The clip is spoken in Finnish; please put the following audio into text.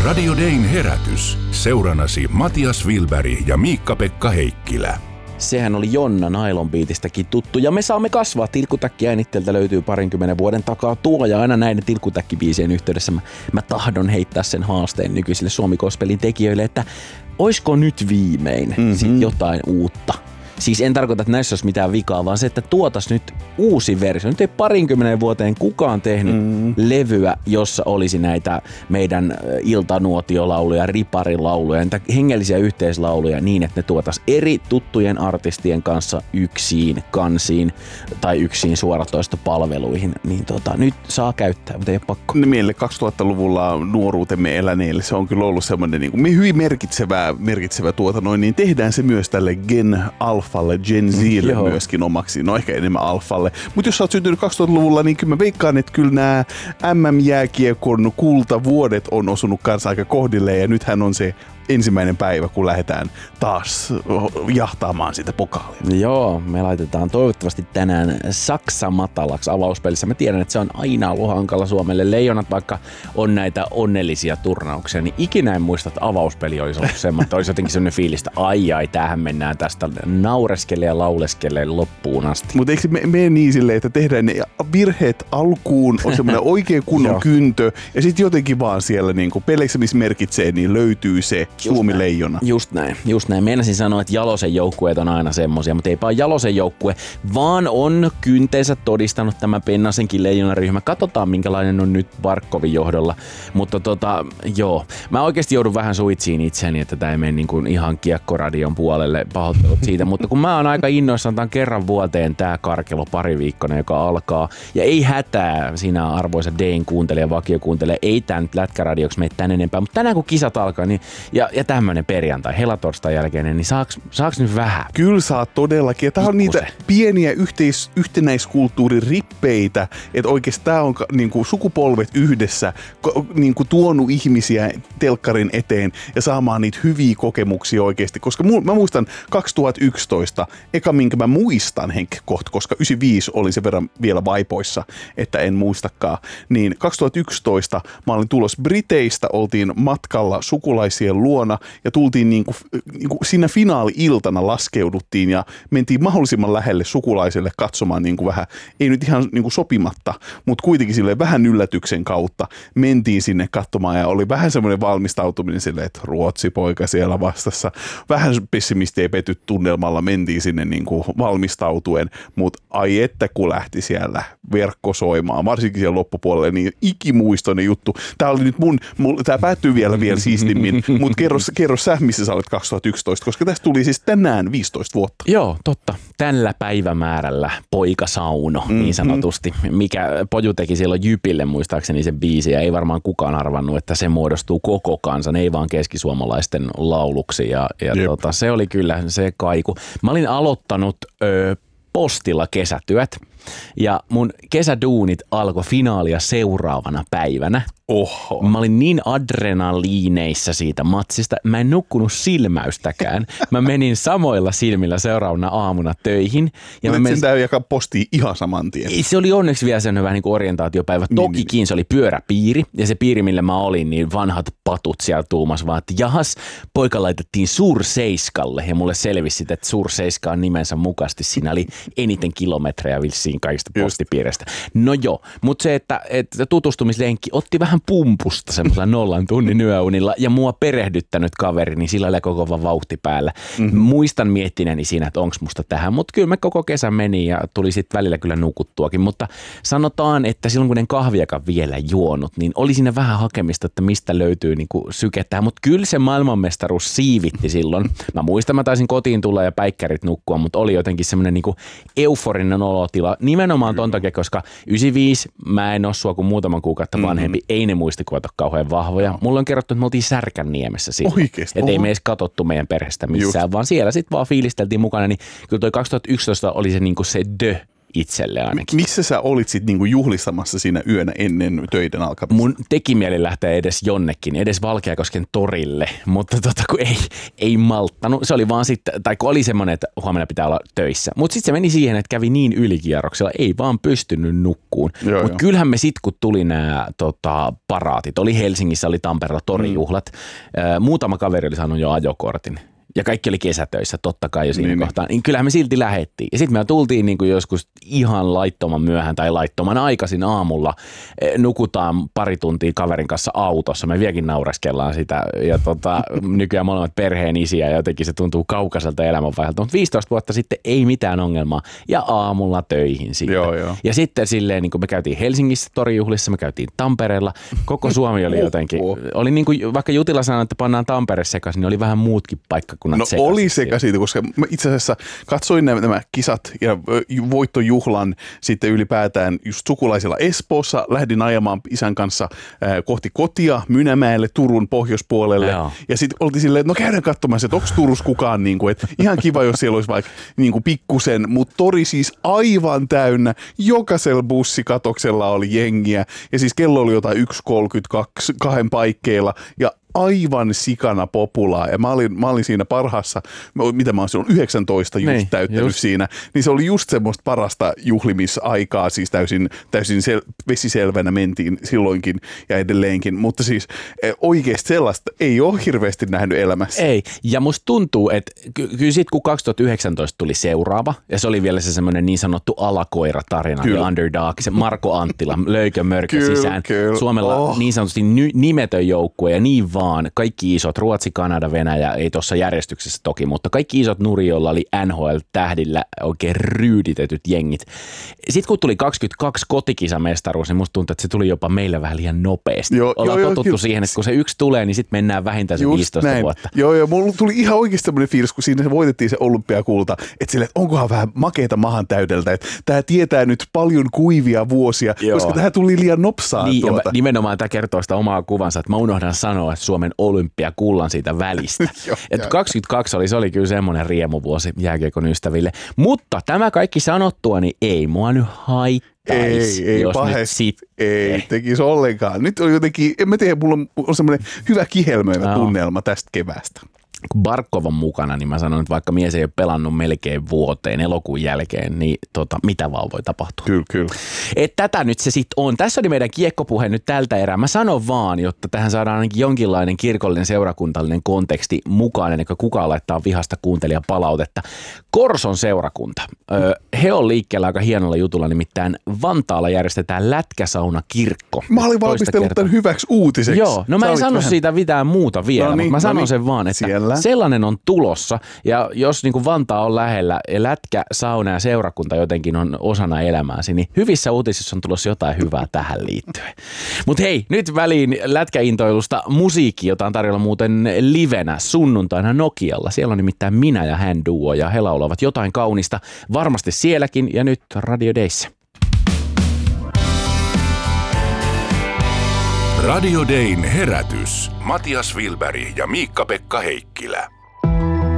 Radio Dayn herätys. Seuranasi Matias Wilberg ja Miikka-Pekka Heikkilä. Sehän oli Jonna Nylon Beatistäkin tuttu. Ja me saamme kasvaa. Tilkkutäkki-äänitteeltä löytyy 20 vuoden takaa tuo. Ja aina näiden tilkkutäkkibiisien yhteydessä mä tahdon heittää sen haasteen nykyisille Suomi-gospelin tekijöille, että oisko nyt viimein sit jotain uutta. Siis en tarkoita, että näissä olisi mitään vikaa, vaan se, että tuotas nyt uusi versio. Nyt ei 20 vuoteen kukaan tehnyt levyä, jossa olisi näitä meidän iltanuotiolauluja, riparilauluja, näitä hengellisiä yhteislauluja niin, että ne tuotas eri tuttujen artistien kanssa yksiin kansiin tai yksiin suoratoistopalveluihin. Niin nyt saa käyttää, mutta ei ole pakko. Meille 2000-luvulla nuoruutemme eläneille se on kyllä ollut semmoinen niin kuin hyvin merkitsevä niin tehdään se myös tälle Gen Alfalle, Gen Zille myöskin omaksi, no ehkä enemmän Alfalle. Mutta jos sä oot syntynyt 2000-luvulla, niin kyllä mä veikkaan, että kyllä nämä MM-jääkiekon kultavuodet on osunut kanssa aika kohdilleen ja nythän on se ensimmäinen päivä, kun lähdetään taas jahtaamaan sitä pokaalia. Joo, me laitetaan toivottavasti tänään Saksa matalaksi avauspelissä. Mä tiedän, että se on aina ollut hankala Suomelle. Leijonat, vaikka on näitä onnellisia turnauksia, niin ikinä en muista, että avauspeli olisi ollut semmoinen, että olisi jotenkin semmoinen fiilistä, ai, tämähän mennään tästä naureskelle ja lauleskelle loppuun asti. Mutta eikö se mene niin silleen, että tehdään ne virheet alkuun, on semmoinen oikein kunnon kyntö, ja sitten jotenkin vaan siellä niinku peleissä, missä merkitsee, niin löytyy se Suomi-leijona. Just näin. Meinasin sanoa, että Jalosen joukkueet on aina semmosia, mutta eipä ole Jalosen joukkue, vaan on kynteensä todistanut tämä Pennasenkin leijonaryhmä. Katsotaan, minkälainen on nyt Barkovin johdolla. Mutta joo. Mä oikeasti joudun vähän suitsiin itseäni, että tää ei mene niin kuin ihan kiekkoradion puolelle, pahoittelut siitä. Mutta kun mä oon aika innoissaan, tämän kerran vuoteen tää karkelo pariviikkoinen, joka alkaa. Ja ei hätää sinä arvoisa Dayn kuuntelija, vakiokuuntelija, ei tää nyt lätkäradioksi mene tän enempää. Mutta tänään kun kisat alkaa, niin ja tämmönen perjantai, helatorstain jälkeinen, niin saaks nyt vähän? Kyllä saa todellakin. Tää on niitä pieniä yhtenäiskulttuurin rippeitä, että oikeesti tää on niinku sukupolvet yhdessä niinku tuonut ihmisiä telkkarin eteen ja saamaan niitä hyviä kokemuksia oikeesti. Koska mä muistan 2011, eka minkä mä muistan kohta, koska 95 oli sen verran vielä vaipoissa, että en muistakaan, niin 2011 mä olin tulos Briteistä, oltiin matkalla sukulaisien luona ja tultiin niinku siinä finaali-iltana laskeuduttiin ja mentiin mahdollisimman lähelle sukulaiselle katsomaan niinku vähän, ei nyt ihan niinku sopimatta, mutta kuitenkin silleen vähän yllätyksen kautta mentiin sinne katsomaan ja oli vähän semmoinen valmistautuminen silleen, että Ruotsi-poika siellä vastassa. Vähän pessimisti ja petty tunnelmalla mentiin sinne niinku valmistautuen, mutta ai että kun lähti siellä verkko soimaan, varsinkin siellä loppupuolelle, niin ikimuistoinen juttu. Tää oli nyt tää päättyy vielä siistimmin, mutta kerro sä, missä sä olet 2011, koska tästä tuli siis tänään 15 vuotta. Joo, totta. Tällä päivämäärällä poikasauno, niin sanotusti. Mikä Poju teki silloin Jypille, muistaakseni sen biisi, ja ei varmaan kukaan arvannut, että se muodostuu koko kansan, ei vaan keskisuomalaisten lauluksi. Ja se oli kyllä se kaiku. Mä olin aloittanut postilla kesätyöt. Ja mun kesäduunit alkoi finaalia seuraavana päivänä. Oho. Mä olin niin adrenaliineissa siitä matsista, mä en nukkunut silmäystäkään. Mä menin samoilla silmillä seuraavana aamuna töihin. Ja mä menin... sen jakaa postiin ihan saman tien. Se oli onneksi vielä sen vähän niin kuin orientaatiopäivä. Tokikin se oli pyöräpiiri ja se piiri, millä mä olin, niin vanhat patut siellä tuumas vaan, että jahas, poika laitettiin Surseiskalle ja mulle selvisi, että Surseiska on nimensä mukaisesti. Siinä oli eniten kilometrejä vissiin kaikista postipiireistä. No joo, mutta se, että tutustumislenkki otti vähän pumpusta semmoisella 0 tunnin yöunilla ja mua perehdyttänyt kaveri, niin sillä oli koko vauhti päällä. Muistan miettineeni siinä, että onks musta tähän, mutta kyllä me koko kesän meni ja tuli sitten välillä kyllä nukuttuakin, mutta sanotaan, että silloin kun en kahviakaan vielä juonut, niin oli siinä vähän hakemista, että mistä löytyy niinku sykettä, mutta kyllä se maailmanmestaruus siivitti silloin. Mä muistan, mä taisin kotiin tulla ja päikkärit nukkua, mutta oli jotenkin semmoinen niinku euforinen olotila, nimenomaan ton takia, koska 95 mä en ole sua kuin muutaman kuukautta vanhempi, ei ne muistikuvat ole kauhean vahvoja. Mulla on kerrottu, että me oltiin Särkänniemessä silloin. Että ei me edes katsottu meidän perheestä missään, vaan siellä sitten vaan fiilisteltiin mukana. Niin kyllä toi 2011 oli se, niinku se itselle ainakin. Missä sä olit sitten niinku juhlistamassa siinä yönä ennen töiden alkamista? Mun teki mieli lähteä edes jonnekin, edes Valkeakosken torille, mutta kun ei malttanut. Se oli vaan sitten, tai kun oli semmoinen, että huomenna pitää olla töissä. Mutta sitten se meni siihen, että kävi niin ylikierroksella, ei vaan pystynyt nukkuun. Mutta kyllähän me sitten, kun tuli nämä paraatit, oli Helsingissä, oli Tampereella torijuhlat, muutama kaveri oli saanut jo ajokortin. Ja kaikki oli kesätöissä, totta kai jo siinä kohtaa. Niin kyllähän me silti lähettiin. Ja sitten me tultiin niin kuin joskus ihan laittoman myöhään tai laittoman aikaisin aamulla. Nukutaan pari tuntia kaverin kanssa autossa. Me vieläkin naureskellaan sitä. Ja nykyään molemmat perheen isiä ja jotenkin se tuntuu kaukaiselta elämänvaiheelta. Mutta 15 vuotta sitten ei mitään ongelmaa. Ja aamulla töihin siitä. Joo. Ja sitten silleen, niin kuin me käytiin Helsingissä torijuhlissa, me käytiin Tampereella. Koko Suomi oli jotenkin. Oli niin kuin, vaikka Jutila sanoi, että pannaan Tampere sekaisin, niin oli vähän muutkin paikkakunnat. No oli sekaisin, koska mä itse asiassa katsoin nämä kisat ja voittojuhlan sitten ylipäätään just sukulaisilla Espoossa. Lähdin ajamaan isän kanssa kohti kotia Mynämäelle Turun pohjoispuolelle. Ja sitten oltiin silleen, että no käydään katsomassa, että onko Turussa kukaan, niin kuin, että ihan kiva, jos siellä olisi vaikka niin kuin pikkusen, mutta tori siis aivan täynnä. Jokaisella bussikatoksella oli jengiä ja siis kello oli jotain 1.32 kahden paikkeilla ja aivan sikana populaa. Ja mä olin siinä parhaassa, mitä mä oon silloin 19 just täyttänyt siinä, niin se oli just semmoista parasta juhlimisaikaa, siis täysin vesiselvänä mentiin silloinkin ja edelleenkin, mutta siis oikeasti sellaista ei ole hirveästi nähnyt elämässä. Ei, ja musta tuntuu, että kyllä sit kun 2019 tuli seuraava, ja se oli vielä se semmoinen niin sanottu alakoira-tarina, ja underdog, se Marko Anttila, löikö mörkö sisään. Suomella niin sanotusti nimetön joukkue ja niin vaan kaikki isot, Ruotsi, Kanada, Venäjä, ei tuossa järjestyksessä toki, mutta kaikki isot nurjoilla oli NHL-tähdillä oikein ryyditetyt jengit. Sitten kun tuli 22 kotikisamestaruus, niin musta tuntuu, että se tuli jopa meillä vähän liian nopeasti. Ollaan totuttu siihen, että kun se yksi tulee, niin sitten mennään vähintään se 15 vuotta. Joo, mulla tuli ihan oikeasti tämmöinen fiilis, kun siinä voitettiin se olympiakulta, että sille, että onkohan vähän makeata mahan täydeltä, että tämä tietää nyt paljon kuivia vuosia, koska tämä tuli liian nopsaan. Niin, nimenomaan tämä kertoo sitä omaa kuvansa, että mä unohdan sanoa, että Suomen olympiakullan siitä välistä. Että 22 oli kyllä semmoinen riemuvuosi jääkiekon ystäville. Mutta tämä kaikki sanottua, niin ei mua nyt haittaisi. Ei pahesti. Ei tekisi ollenkaan. Nyt on jotenkin, en mä tiedä, mulla on semmoinen hyvä kihelmöivä tunnelma tästä keväästä. Kun Barkov on mukana, niin mä sanon, että vaikka mies ei ole pelannut melkein vuoteen elokuun jälkeen, niin mitä vaan voi tapahtua. Kyllä. Et tätä nyt se sitten on. Tässä oli meidän kiekkopuhe nyt tältä erää. Mä sanon vaan, jotta tähän saadaan ainakin jonkinlainen kirkollinen seurakuntallinen konteksti mukaan, ennen kuin kukaan laittaa vihasta kuuntelijapalautetta. Korson seurakunta. He on liikkeellä aika hienolla jutulla, nimittäin Vantaalla järjestetään lätkäsaunakirkko. Mä olin valmistellut tämän hyväksi uutiseksi. Joo, no mä en sano siitä mitään muuta vielä, mutta mä sanon sen vaan, että sellainen on tulossa, ja jos niin kuin Vantaa on lähellä ja lätkä, sauna ja seurakunta jotenkin on osana elämääsi, niin hyvissä uutisissa on tulossa jotain hyvää tähän liittyen. Mutta hei, nyt väliin lätkäintoilusta musiikki, jota on tarjolla muuten livenä sunnuntaina Nokialla. Siellä on nimittäin Minä ja hän duo, ja he laulavat jotain kaunista varmasti sielläkin, ja nyt Radio Dayssä. Radio Dayn herätys. Matias Wilberg ja Miikka-Pekka Heikkilä.